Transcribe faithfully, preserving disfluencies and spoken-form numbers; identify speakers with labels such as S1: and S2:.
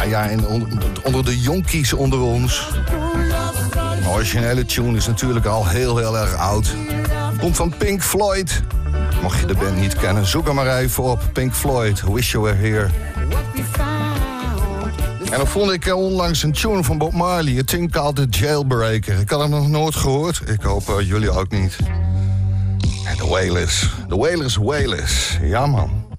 S1: Ja, ja, en onder, onder de jonkies onder ons. De originele tune is natuurlijk al heel, heel erg oud. Komt van Pink Floyd. Mocht je de band niet kennen, zoek hem maar even op. Pink Floyd, Wish You Were Here. En dan vond ik onlangs een tune van Bob Marley. Het ding called The Jailbreaker. Ik had hem nog nooit gehoord. Ik hoop uh, jullie ook niet. En de Wailers. De Wailers, Wailers. Ja, man.